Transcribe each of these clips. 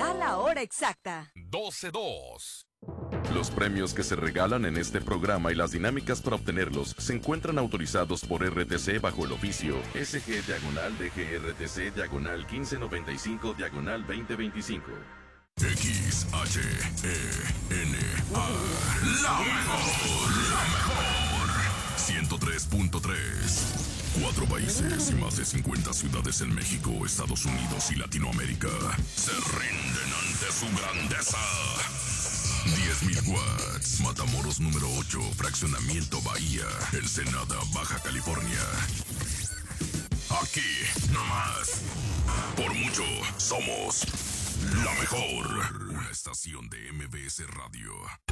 Da la hora exacta. 12:02. Los premios que se regalan en este programa y las dinámicas para obtenerlos se encuentran autorizados por RTC bajo el oficio SG/DGRTC/1595/2025. XHENA. La mejor. 103.3. 4 países y más de 50 ciudades en México, Estados Unidos y Latinoamérica se rinden ante su grandeza. 10,000 watts. Matamoros número 8, Fraccionamiento Bahía, Ensenada, Baja California. Aquí, nomás. Por mucho, somos la mejor. Una estación de MBS Radio.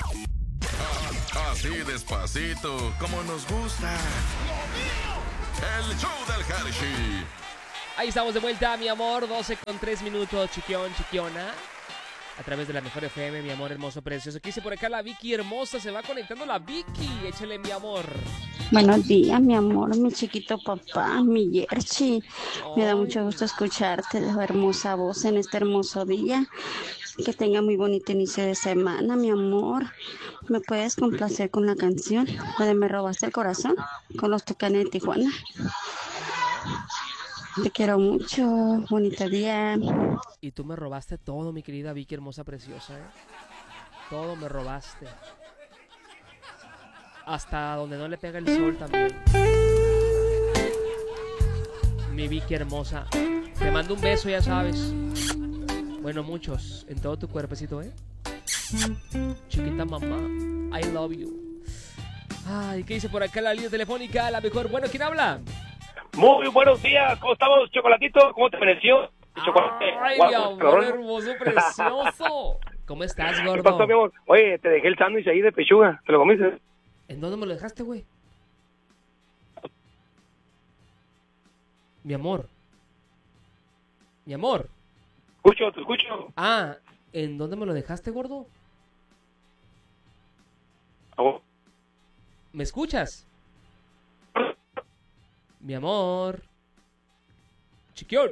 Así despacito, como nos gusta. El show del Hershey. Ahí estamos de vuelta, mi amor. 12:03, chiquiona. A través de la mejor FM, mi amor hermoso, precioso. ¿Qué dice por acá la Vicky hermosa? Se va conectando la Vicky. Échale, mi amor. Buenos días, mi amor, mi chiquito papá, mi Yerchi. Me da mucho gusto escucharte, la hermosa voz en este hermoso día. Que tenga muy bonito inicio de semana, mi amor. ¿Me puedes complacer con la canción? La de Me robaste el corazón, con los Tucanes de Tijuana. Te quiero mucho, bonito día. Y tú me robaste todo, mi querida Vicky hermosa, preciosa, ¿eh? Todo me robaste. Hasta donde no le pega el sol también. Mi Vicky hermosa. Te mando un beso, ya sabes. Bueno, muchos. En todo tu cuerpecito, ¿eh? Chiquita mamá. I love you. Ay, ¿qué dice por acá la línea telefónica? La mejor. Bueno, ¿quién habla? Muy buenos días. ¿Cómo estamos, Chocolatito? ¿Cómo te pareció? Chocolate. Ay, Guapo, mi amor cabrón. hermoso, precioso. ¿Cómo estás, gordo? ¿Qué pasó, mi amor? Oye, te dejé el sándwich ahí de pechuga. ¿Te lo comiste? ¿En dónde me lo dejaste, güey? Mi amor. Mi amor. Te escucho. Ah, ¿en dónde me lo dejaste, gordo? Oh. ¿Me escuchas? Mi amor. Chiquión.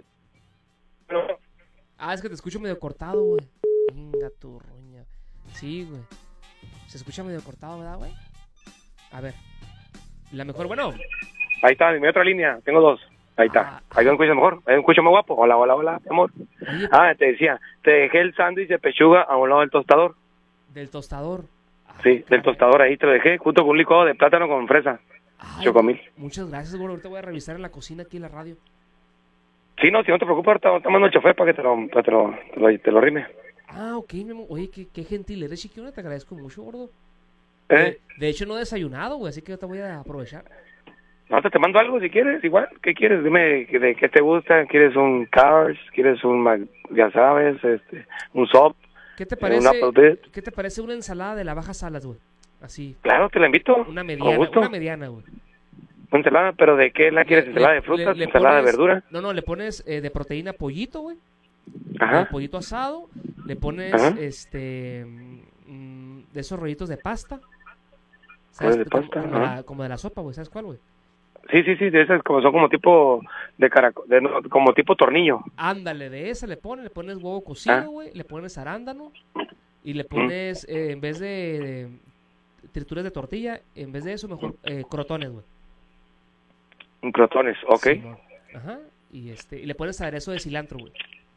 Ah, es que te escucho medio cortado, güey. Venga, tu roña. Sí, güey. Se escucha medio cortado, ¿verdad, güey? A ver. La mejor, bueno. Ahí está, en mi otra línea. Tengo dos. Ahí está. Ahí me escuchas mejor. Ahí me escucho más guapo. Hola, mi amor. Oye, te decía, te dejé el sándwich de pechuga a un lado del tostador. ¿del tostador? Sí, caray. del tostador ahí te lo dejé, junto con un licuado de plátano con fresa. Ay, Chocomil. muchas gracias, güey. Ahorita voy a revisar en la cocina aquí en la radio. Sí, no, si no te preocupes, ahorita mando el chofer para que te lo rime. Ah, ok, mi amor. Oye, qué gentil eres, Chiquión. Te agradezco mucho, gordo. ¿Eh? De hecho, no he desayunado, güey, así que te voy a aprovechar. No, te mando algo si quieres, igual. ¿Qué quieres? Dime de qué te gusta. ¿Quieres un Cars? ¿Quieres un, ya sabes, un Sop? ¿Qué te Un parece? Applebee's. ¿Qué te parece una ensalada de la baja salas, güey? Así. Claro, te la invito. Una Con gusto. mediana, güey. Una ensalada, pero ¿de qué la quieres? ¿Ensalada de frutas? le ¿Ensalada de pones- verdura? No, le pones de proteína pollito, güey. Ajá. Pollito asado. Le pones, Ajá. de esos rollitos de pasta. ¿Cuál de Como, pasta? como Ajá. como de la sopa, güey. ¿Sabes cuál, güey? Sí, de esas como son como tipo de caracol, como tipo tornillo. Ándale, de esa le pones huevo cocido, Ah. güey. Le pones arándano. Y le pones, en vez de trituras de tortilla, en vez de eso, mejor crotones, güey. Crotones, ok. Simón. Ajá. Y le pones aderezo de cilantro, güey.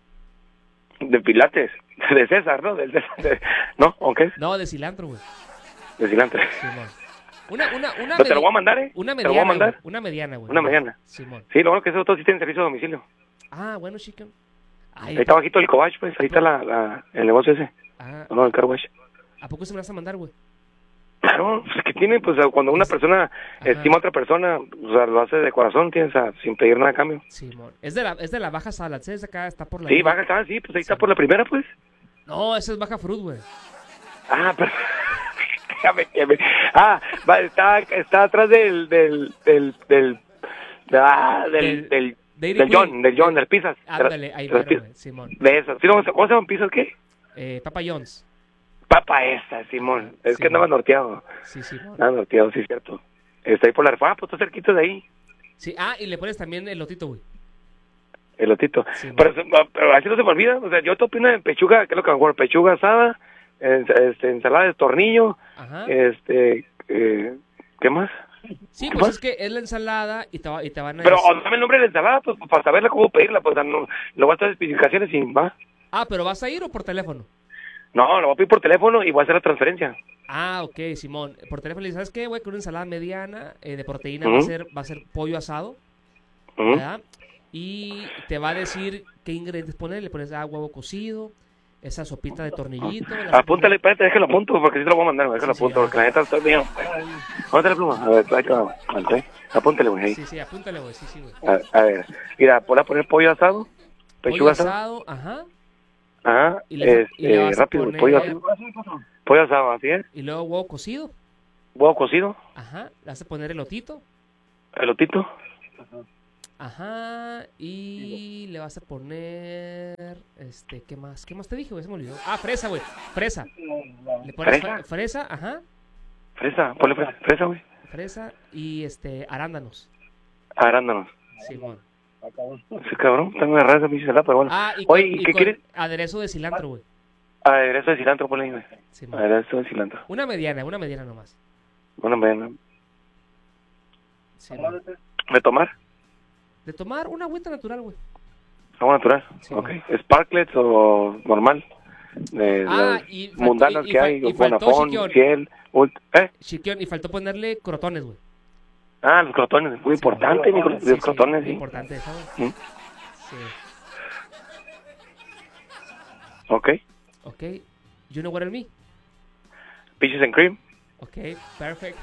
De pilates, de César, ¿no? ¿No? ¿Ok? No, de cilantro, güey. De cilantro. Simón. Una Pero te lo voy a mandar, ¿eh? Una Te lo voy a mediana, mandar. güey. Una mediana, güey. Una mediana. Simón. Sí, lo bueno que esos dos sí tienen servicio a domicilio. Ah, bueno, chicken. Ahí está bajito el Cobach, pues, ahí está el negocio ese. Ah, No, el car wash. ¿a poco se me vas a mandar, güey? Claro, pues que tiene, pues cuando una persona estima a otra persona, o sea, lo hace de corazón, tienes, sin pedir nada a cambio. Simón. Es de la baja salad, ¿sí? Es acá, está por la... Sí, baja, sí, pues ahí está por la primera, pues. No, esa es baja fruit, güey. Ah, pero... está atrás del John, del Pizzas. Ándale, ahí mero, güey, Simón. De eso. ¿Sí, ¿cómo se llaman pizzas qué? Papa John's. Papa esa, Simón. Es que andaba norteado. Sí, Simón. Andaba norteado, sí, cierto. Está ahí por la reforma, pues está cerquita de ahí. Sí, y le pones también el lotito, güey. elotito. Sí, pero así no se me olvida, o sea, yo te opino en pechuga, ¿qué es lo que me acuerdo? Pechuga asada, ensalada de tornillo, Ajá. ¿qué más? Sí, ¿Qué pues más? es que es la ensalada y te van a Pero decir... dame el nombre de la ensalada, pues, para saberla cómo pedirla, pues, no, lo voy a estar especificaciones y va. Ah, ¿pero vas a ir o por teléfono? No, lo voy a pedir por teléfono y voy a hacer la transferencia. Ah, ok, Simón. Por teléfono le dices, ¿sabes qué, güey? Con una ensalada mediana de proteína Ujú. va a ser pollo asado, Ujú. ¿verdad? Y te va a decir qué ingredientes poner. Le pones huevo cocido, esa sopita de tornillito. Apúntale, espérate, déjalo apunto, porque sí te lo voy a mandar, déjalo Sí, sí, apunto, porque la neta estoy bien. ¿Dónde está la pluma? A ver, ahí te va, apúntale, güey, ahí. Sí, sí, apúntale, güey. Sí, sí, güey. A ver, mira, voy a poner pollo asado, Pollo pechuga asada. asado, ajá. Ajá, Y le vas a rápido, poner- pollo asado. Pollo asado, así es. Y luego huevo cocido, Huevo cocido, ajá. Le vas a poner elotito, elotito, ajá. Y le vas a poner, ¿qué más? ¿Qué más te dije, güey? Se me olvidó. Ah, fresa, güey. Fresa. Le pones ¿Fresa? fresa, ajá. ponle fresa, güey. Fresa y arándanos. Arándanos. Simón. Sí, cabrón, tengo una raza, pinche salada, pero bueno. Ah, y Oye, con, ¿y qué con quieres? aderezo de cilantro, güey. Aderezo de cilantro, ponle ahí, güey. Simón. Aderezo de cilantro. Una mediana nomás. Bueno, ven, Simón. ¿me tomar? De tomar una agüita natural, güey. Agua natural, Sí, ok. bueno. ¿Sparklets o normal? De las y faltó- mundanas y que fa- hay, y faltó Bonafón, Chiquión. Fiel, Chiquión, y faltó ponerle crotones, güey. Ah, los crotones, muy importante, Sí, los sí, crotones, muy sí. importante eso, güey. ¿Mm? Sí. Ok. Ok. You know what I mean? Peaches and Cream. Ok, perfect.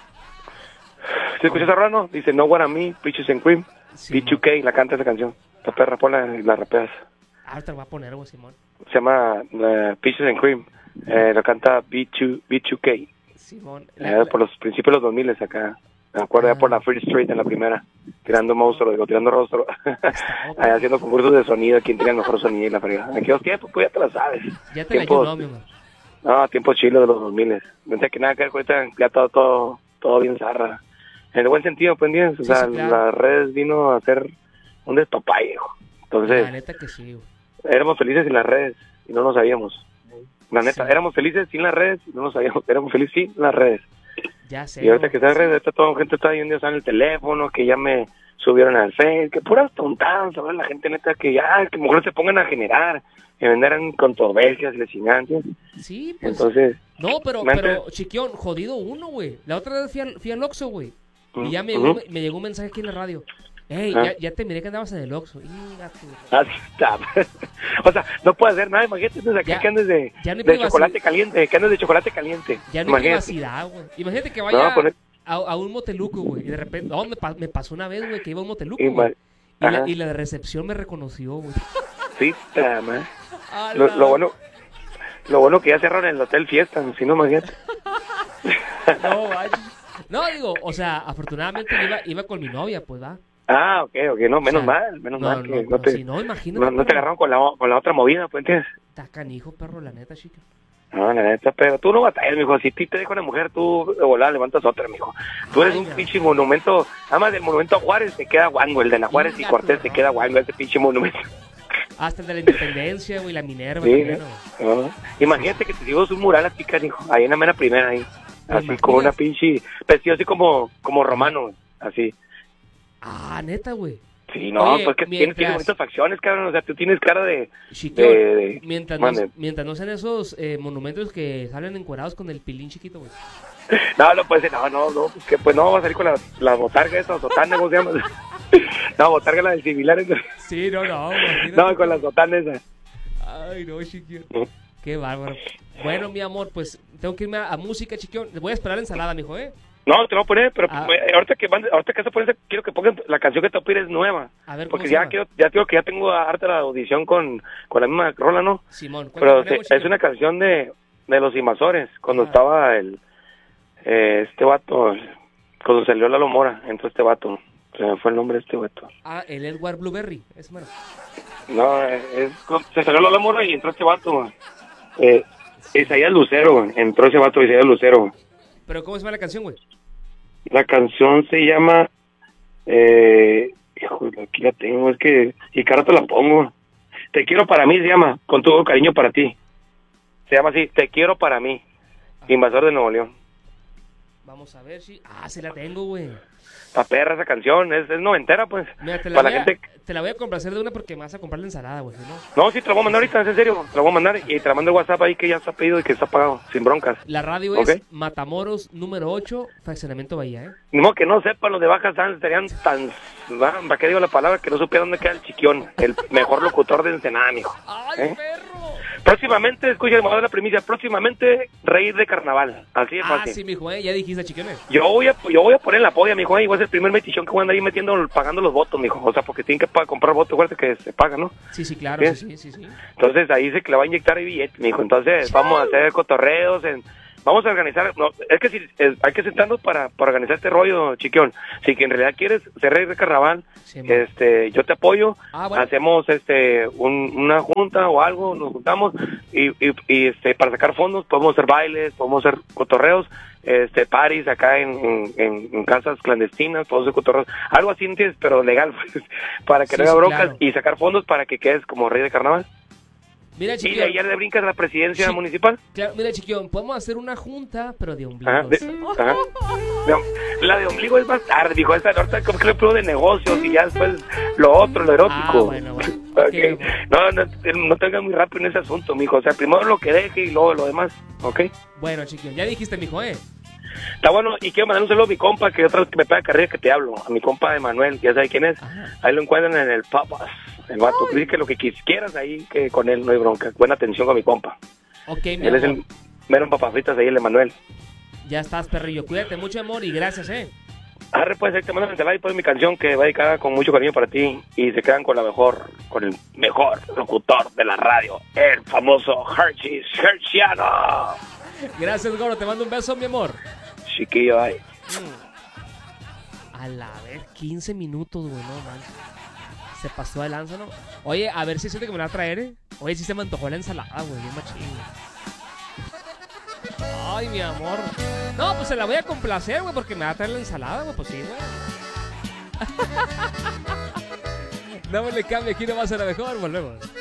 ¿Sí escuchas a Rano? Dice, no what I mean, Peaches and Cream. Sí, B2K, la canta esa canción. La perra, ponla y la rapeas. ahorita lo voy a poner, güey, Simón. Se llama Peaches and Cream. La canta B2K. Simón. Por los principios de los 2000 acá. Me acuerdo ya por la Free Street en la primera. Tirando monstruo, digo, tirando rostro. Ahí haciendo concursos de sonido. ¿Quién tenía el mejor sonido y la fregada? En aquellos tiempos, pues ya te la sabes. Ya te la Tiempos- ayudó, mi amor. No, tiempos chilos de los 2000. No sé que nada que ver con ahorita, ya todo bien zarra. En el buen sentido, pues, ¿entiendes? O Sí, sea, sí, claro. las redes vino a ser un despapalle, hijo. Entonces, La neta que sí, güey. éramos felices sin las redes y no lo sabíamos. La neta, Sí. éramos felices sin las redes y no lo sabíamos. Éramos felices sin las redes. Ya sé. Y ahorita güey. que está en redes, ahorita toda la gente está ahí un día en el teléfono, que ya me subieron al Face, que puras tontadas, ¿sabes? La gente neta que ya, que mejor se pongan a generar, que venderan controversias y la chingada, ¿entiendes? Sí, pues. Entonces, No, pero antes- Chiquión, jodido uno, güey. La otra vez fui al Oxxo, güey. Y ya me ujú. llegó un mensaje aquí en la radio. Ey, Ah. ya te miré que andabas en el Oxxo. Así está. O sea, no puedes hacer nada, imagínate, entonces aquí Ya- que andes de ya no hay chocolate caliente, que andes de chocolate caliente. Ya no hay Imagínate. privacidad, güey. Imagínate que vaya No, pues- a un moteluco, güey. Y de repente, no, me pasó una vez, güey, que iba a un moteluco, Y güey. Ajá. Y la de recepción me reconoció, güey. Sí, está, man. A Lo, la- lo bueno que ya cerraron el hotel Fiesta, si no, imagínate. No, vaya. No, digo, o sea, afortunadamente iba con mi novia, pues, va. Ah, ok, no, menos O sea, mal, menos mal que no pero te, si no, imagínate. no te perro. agarraron con la otra movida, pues, ¿entiendes? Está canijo, perro, la neta, chica. No, la neta, pero tú no batallas, mijo. Si te deja una mujer, tú de volada levantas otra, mijo. Tú eres Ay, un no. pinche monumento. Nada más del monumento a Juárez te queda guango. El de la Juárez y Venga, Cortés tú, te no. queda guango, ese pinche monumento. Hasta el de la Independencia, güey, la Minerva, Sí, también, ¿no? güey. Imagínate que te digo un mural así, canijo. Ahí en la mera primera, ahí. ¿Te Así imaginas? como una pinche. Vestido así como romano, güey, así. Ah, neta, güey. Sí, no, Oye, pues que tienes mientras- bonitas facciones, cabrón. O sea, tú tienes cara de. Chiquión, de- mande. mientras no sean esos monumentos que salen encuerados con el pilín chiquito, güey. No puede ser, no, pues que pues no, va a salir con la botarga esa, sotana, ¿cómo se llama? No, botarga la del similar, Sí, no, imagínate. no, con la sotana esa. Ay, no, chiquión. Qué bárbaro. Bueno, mi amor, pues tengo que irme a música, chiquión. Les voy a esperar la ensalada, mijo, ¿eh? No, te lo voy a poner, pero Ah. ahorita que vas a poner, quiero que pongan la canción que te voy a pedir es nueva. A ver, ¿cómo Porque se llama? ya digo que ya tengo harta la audición con la misma rola, ¿no? Simón, ¿cuál Pero ponemos, es chiquión? una canción de los Invasores, cuando Ah. estaba este vato, cuando salió Lalo Mora, entró este vato. Se me fue el nombre de este vato. Ah, el Edward Blueberry, es bueno. No, se salió Lalo Mora y entró este vato. Isaías Lucero, güey. Entró ese vato Isaías Lucero, güey. Pero ¿cómo se llama la canción, güey? La canción se llama Híjole, aquí la tengo, es que... Y cada rato la pongo. Te quiero para mí se llama, con todo cariño para ti. Se llama así, Te quiero para mí. Invasor de Nuevo León. Vamos a ver si... Ah, sí la tengo, güey. Pa' perra esa canción, es noventera, pues. Mira, Para la gente... te la voy a complacer de una porque me vas a comprar la ensalada, güey, ¿no? No, sí, te lo voy a mandar ahorita, es en serio. Te lo voy a mandar y te la mando el WhatsApp ahí que ya está pedido y que está pagado, sin broncas. La radio ¿Ok? es Matamoros número 8, Fraccionamiento Bahía, ¿eh? Ni modo que no sepan los de Baja Sans, estarían tan... ¿Para qué digo la palabra? Que no supiera dónde queda el Chiquión, el mejor locutor de Ensenada, mijo. ¡Ay, perro! Próximamente, escucha, me voy a dar la primicia, próximamente Rey de Carnaval, así de Ah, fácil. sí, mijo, ya dijiste, chiquiones. Yo voy a poner la polla, mijo, y voy a ser el primer metichón que voy a andar ahí metiendo, pagando los votos, mijo. O sea, porque tienen que comprar votos, acuérdate que se paga, ¿no? Sí, sí, claro, ¿Sí? sí. Entonces ahí se que le va a inyectar el billete, mijo. Entonces vamos a hacer cotorreos, vamos a organizar, no, es que hay que sentarnos para organizar este rollo, chiquión. Si que en realidad quieres ser Rey de Carnaval, Sí, yo te apoyo. Bueno. Hacemos una junta o algo, nos juntamos y para sacar fondos podemos hacer bailes, podemos hacer cotorreos, parties acá en casas clandestinas, podemos hacer cotorreos, algo así, ¿entiendes? Pero legal, pues, para que no haya broncas, claro. Y sacar fondos para que quedes como Rey de Carnaval. Mira, y de ahí ya le brincas a la presidencia municipal. Claro, mira, chiquión, podemos hacer una junta, pero de ombligo. Ajá. La de ombligo es más tarde, dijo. Esta ahorita como que le pruebo de negocios y ya después lo otro, lo erótico. Bueno. Okay. No te hagas muy rápido en ese asunto, mijo. O sea, primero lo que deje y luego lo demás, ¿ok? Bueno, chiquión, ya dijiste, mijo, Está bueno, y quiero mandar un saludo a mi compa, que otra vez que me pega carrera que te hablo. A mi compa Emanuel, ya sabe quién es. Ajá. Ahí lo encuentran en el Papas. El vato, dice que lo que quieras ahí, que con él no hay bronca. Buena atención con mi compa. Ok, mi Él amor. es el mero papafitas ahí, el Emanuel. Ya estás, perrillo. Cuídate mucho, amor, y gracias, Arre, pues, ahí te mando la ensalada y pues mi canción que va dedicada con mucho cariño para ti. Y se quedan con el mejor locutor de la radio, el famoso Herciano. Gracias, Goro. Te mando un beso, mi amor. Chiquillo, ay. A la vez, 15 minutos, güey, no, man. Se pasó de lanza, ¿no? Oye, a ver si siente que me la va a traer, Oye, sí se me antojó la ensalada, güey, bien machín. Ay, mi amor. No, pues se la voy a complacer, güey, porque me va a traer la ensalada, güey, pues sí, güey. No me le cambie, aquí no va a ser la mejor, volvemos.